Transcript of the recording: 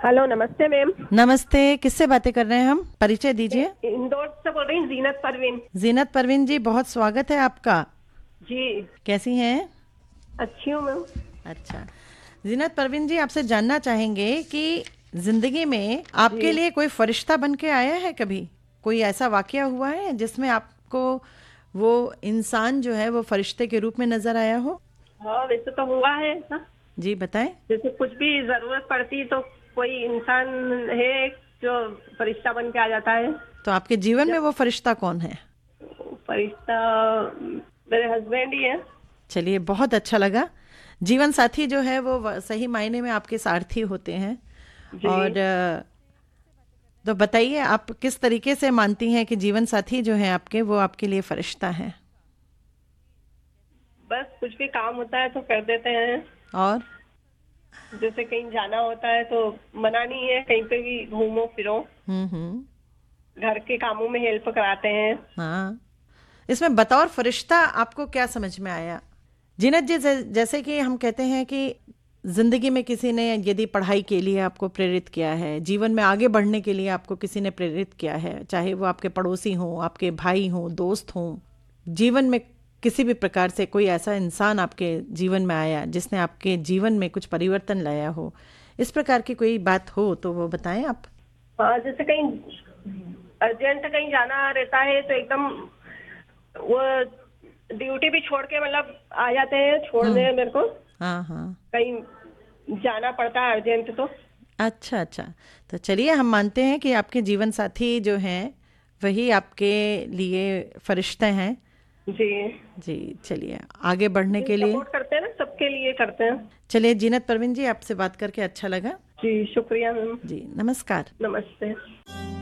Hello, नमस्ते ma'am. नमस्ते, किससे बातें कर रहे हैं हम? परिचय दीजिए। इंदौर से बोल रही हूँ, जीनत परवीन। जीनत परवीन जी, बहुत स्वागत है आपका। जी। कैसी हैं? अच्छी हूँ मैम। अच्छा, जीनत परवीन जी, आपसे जानना चाहेंगे कि जिंदगी में जी। आपके लिए कोई फरिश्ता बन के आया है कभी? कोई ऐसा वाकया हुआ है जिसमें आपको वो इंसान जो है वो फरिश्ते के रूप में नजर आया हो? हाँ, वैसे तो हुआ है ऐसा। जी बताएं। जैसे कुछ भी जरूरत पड़ती तो कोई इंसान है जो फरिश्ता बन के आ जाता है। तो आपके जीवन में जब वो फरिश्ता कौन है? फरिश्ता मेरे हस्बैंड ही है। चलिए, बहुत अच्छा लगा। जीवन साथी जो है वो सही मायने में आपके सारथी होते हैं। जी। और तो बताइए, आप किस तरीके से मानती हैं कि जीवन साथी जो है आपके वो आपके लिए फरिश्ता है? बस कुछ भी काम होता है तो कर देते हैं। और जैसे कहीं जाना होता है तो मना नहीं है, कहीं पे भी घूमो फिरो। हम्म। घर के कामों में हेल्प कराते हैं। हाँ, इसमें बतौर फरिश्ता आपको क्या समझ में आया? जीनत जी, जैसे कि हम कहते हैं कि जिंदगी में किसी ने यदि पढ़ाई के लिए आपको प्रेरित किया है, जीवन में आगे बढ़ने के लिए आपको किसी ने प्रेरित किया है, चाहे वो आपके पड़ोसी हों, आपके भाई हों, दोस्त हों, जीवन में किसी भी प्रकार से कोई ऐसा इंसान आपके जीवन में आया जिसने आपके जीवन में कुछ परिवर्तन लाया हो, इस प्रकार की कोई बात हो तो वो बताएं आप। हाँ, जैसे कहीं अर्जेंट कहीं जाना रहता है तो एकदम वो ड्यूटी भी छोड़ के मतलब आ जाते हैं हम्म। छोड़ने मेरे को। हाँ हाँ। कहीं जाना पड़ता है अर्जेंट तो। अच्छा अच्छा। तो चलिए, हम मानते हैं कि आपके जीवन साथी जो हैं वही आपके लिए फरिश्ते हैं। जी। जी, चलिए आगे बढ़ने जी, के लिए। सपोर्ट करते हैं ना, सबके लिए करते हैं। चलिए जीनत परवीन जी, आपसे बात करके अच्छा लगा। जी, शुक्रिया मैम। जी, नमस्कार। नमस्ते।